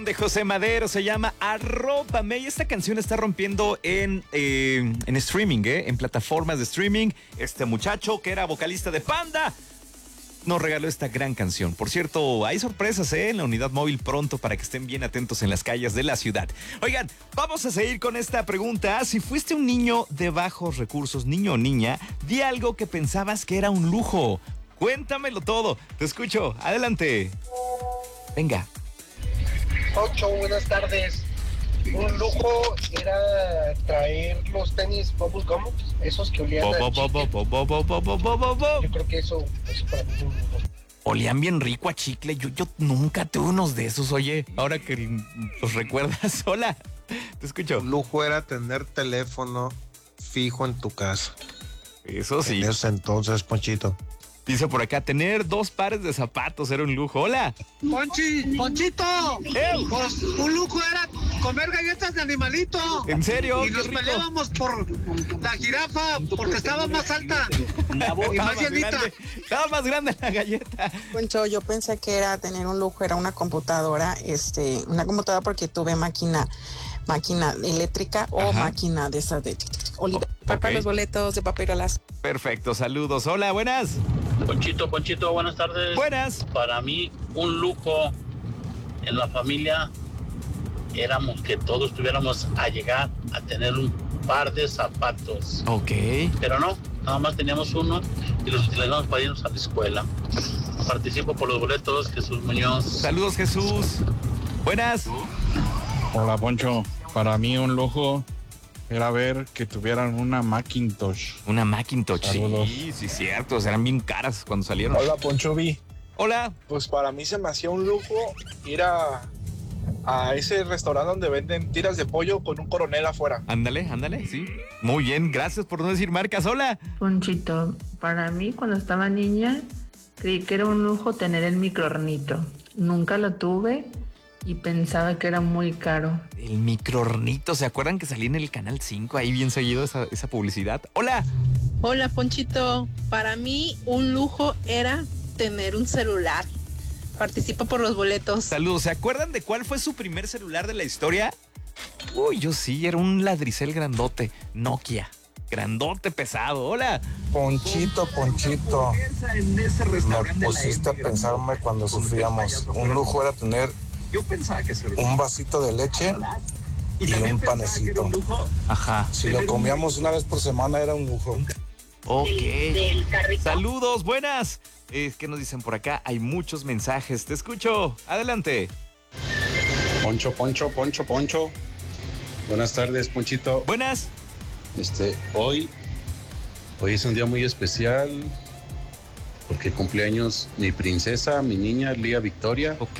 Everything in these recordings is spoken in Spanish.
De José Madero se llama Arrópame y esta canción está rompiendo en streaming, en plataformas de streaming. Este muchacho que era vocalista de Panda nos regaló esta gran canción. Por cierto, hay sorpresas en la unidad móvil pronto para que estén bien atentos en las calles de la ciudad. Oigan, vamos a seguir con esta pregunta. Si fuiste un niño de bajos recursos, niño o niña, di algo que pensabas que era un lujo. Cuéntamelo todo. Te escucho. Adelante. Venga. Poncho, buenas tardes. Un lujo era traer los tenis Bubblegum, esos que olían a chicle. Yo creo que eso para mí es un lujo. Olían bien rico a chicle. Yo nunca tuve unos de esos, oye. Ahora que los recuerdas. Hola, te escucho. Un lujo era tener teléfono fijo en tu casa. Eso sí. En ese entonces, Ponchito. Dice por acá, tener 2 pares de zapatos era un lujo. Hola. Ponchito, pues un lujo era comer galletas de animalito. ¿En serio? Y nos peleábamos por la jirafa porque estaba más alta y más llenita. Estaba más grande la galleta. Poncho, yo pensé que era tener un lujo, era una computadora, porque tuve máquina eléctrica o máquina de esas de para los boletos de paperolas. Perfecto, saludos. Hola, buenas. Ponchito, buenas tardes. Buenas. Para mí, un lujo en la familia éramos que todos tuviéramos a llegar a tener un par de zapatos. Ok. Pero no, nada más teníamos uno y los utilizamos para irnos a la escuela. Participo por los boletos, Jesús Muñoz. Saludos, Jesús. Buenas. Hola, Poncho. Para mí un lujo era ver que tuvieran una Macintosh. Una Macintosh, Saludos. sí, cierto. Eran bien caras cuando salieron. Hola, Poncho B. Hola. Pues para mí se me hacía un lujo ir a ese restaurante donde venden tiras de pollo con un coronel afuera. Ándale, sí. Muy bien, gracias por no decir marcas. Hola. Ponchito, para mí cuando estaba niña creí que era un lujo tener el microhornito. Nunca lo tuve y pensaba que era muy caro. El microhornito, ¿se acuerdan que salía en el Canal 5 ahí bien seguido esa publicidad? Hola. Hola, Ponchito. Para mí un lujo era tener un celular. Participo por los boletos. Saludos. ¿Se acuerdan de cuál fue su primer celular de la historia? Uy, yo sí, era un ladricel grandote, Nokia. Grandote, pesado. Hola. Ponchito. Me pusiste a pensarme cuando sufríamos. Un lujo era tener un vasito de leche y un panecito. Ajá. Si lo comíamos una vez por semana era un lujo. Ok. Saludos, buenas. ¿Qué nos dicen por acá? Hay muchos mensajes. Te escucho. Adelante. Poncho. Buenas tardes, Ponchito. Buenas. Hoy es un día muy especial porque cumpleaños mi princesa, mi niña Lía Victoria. Ok.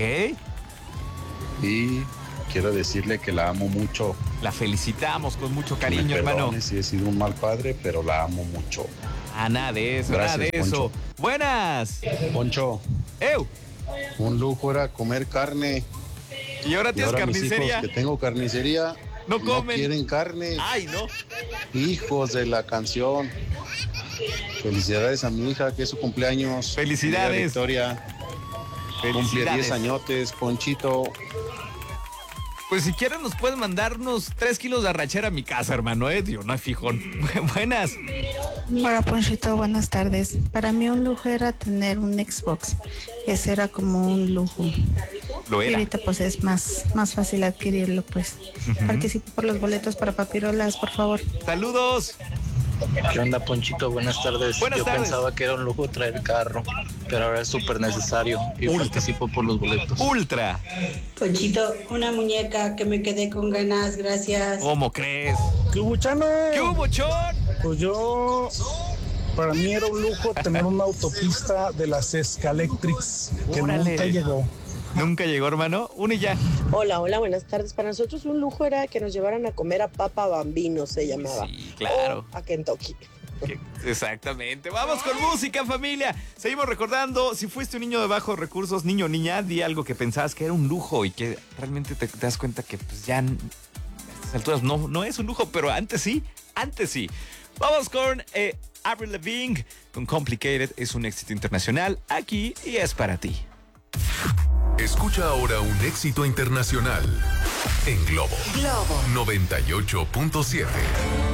Y quiero decirle que la amo mucho. La felicitamos con mucho cariño, hermano. Si he sido un mal padre, pero la amo mucho. Nada de eso, Gracias, nada de Poncho. eso. Buenas. Poncho. ¡Ew! Un lujo era comer carne. ¿Y ahora tienes carnicería? Mis hijos que tengo carnicería no comen. No quieren carne. Ay, no. Hijos de la canción. Felicidades a mi hija, que es su cumpleaños. Felicidades. Victoria. Cumple 10 añotes, Ponchito. Pues si quieren nos pueden mandar unos 3 kilos de arrachera a mi casa, hermano, Digo, no hay fijón. Buenas. Hola, Ponchito, buenas tardes. Para mí un lujo era tener un Xbox. Ese era como un lujo. Lo era. Y ahorita pues es más fácil adquirirlo, pues. Participo por los boletos para papirolas, por favor. Saludos. ¿Qué onda, Ponchito? Buenas tardes. Buenas tardes. Pensaba que era un lujo traer carro, pero ahora es súper necesario y participo por los boletos. Ultra. Ponchito, una muñeca que me quedé con ganas, gracias. ¿Cómo crees? ¿Qué hubo, Chano? ¿Qué hubo, Chon? Pues para mí era un lujo tener una autopista de las Escalectrics que nunca llegó. Nunca llegó, hermano. Uno y ya. Hola, buenas tardes. Para nosotros un lujo era que nos llevaran a comer a Papa Bambino, se llamaba. Sí, claro. O a Kentucky. Exactamente. Vamos con música, familia. Seguimos recordando, si fuiste un niño de bajos recursos, niño o niña, di algo que pensabas que era un lujo y que realmente te das cuenta que pues ya a estas alturas no es un lujo, pero antes sí. Vamos con Avril Lavigne con Complicated. Es un éxito internacional aquí y es para ti. Escucha ahora un éxito internacional en Globo 98.7.